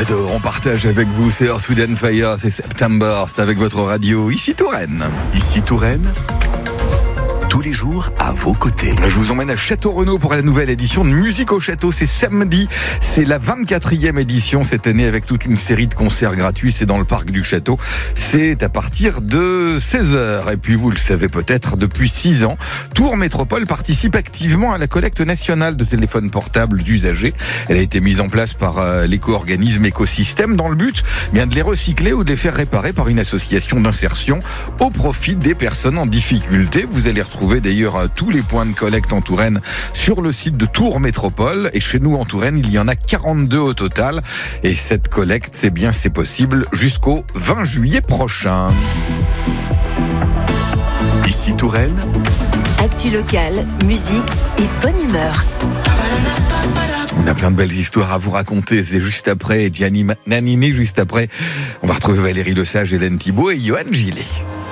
adore, on partage avec vous, c'est Earth, Wind & Fire, c'est September, c'est avec votre radio, ici Touraine. Ici Touraine, tous les jours à vos côtés. Je vous emmène à Château-Renaud pour la nouvelle édition de Musique au Château. C'est samedi, c'est la 24e édition cette année avec toute une série de concerts gratuits. C'est dans le parc du Château. C'est à partir de 16h. Et puis vous le savez peut-être, depuis 6 ans, Tours Métropole participe activement à la collecte nationale de téléphones portables d'usagers. Elle a été mise en place par l'éco-organisme Écosystème dans le but bien de les recycler ou de les faire réparer par une association d'insertion au profit des personnes en difficulté. Vous allez retrouver d'ailleurs tous les points de collecte en Touraine sur le site de Tours Métropole. Et chez nous en Touraine, il y en a 42 au total. Et cette collecte, c'est possible jusqu'au 20 juillet prochain. Ici Touraine, actu locale, musique et bonne humeur. On a plein de belles histoires à vous raconter. C'est juste après Gianni Nannini, juste après. On va retrouver Valérie Lesage, Hélène Thibault et Johan Gillet.